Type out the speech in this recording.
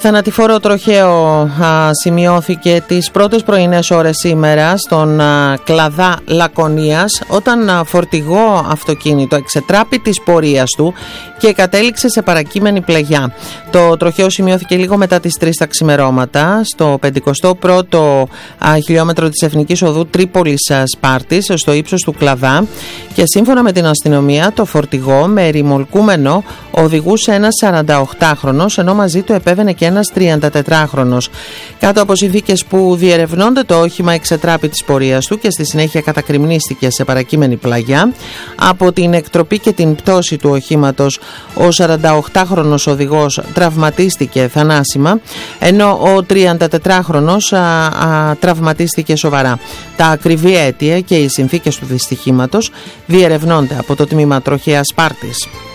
Θανατηφόρο τροχαίο σημειώθηκε τις πρώτες πρωινές ώρες σήμερα στον Κλαδά Λακωνίας, όταν φορτηγό αυτοκίνητο εξετράπη της πορείας του και κατέληξε σε παρακείμενη πλαγιά. Το τροχαίο σημειώθηκε λίγο μετά τις 3 τα ξημερώματα στο 51ο χιλιόμετρο της Εθνικής Οδού Τρίπολης Σπάρτης, στο ύψος του Κλαδά, και σύμφωνα με την αστυνομία το φορτηγό με ρημολκούμενο οδηγούσε ένας 48χρονος, ενώ μαζί του επέβαινε και ένας 34χρονος. Κάτω από συνθήκες που διερευνώνται, το όχημα εξετράπη της πορείας του και στη συνέχεια κατακρημνίστηκε σε παρακείμενη πλαγιά. Από την εκτροπή και την πτώση του οχήματος, ο 48χρονος οδηγός τραυματίστηκε θανάσιμα, ενώ ο 34χρονος τραυματίστηκε σοβαρά. Τα ακριβή αίτια και οι συνθήκες του δυστυχήματος διερευνώνται από το τμήμα τροχαίας Σπάρτης.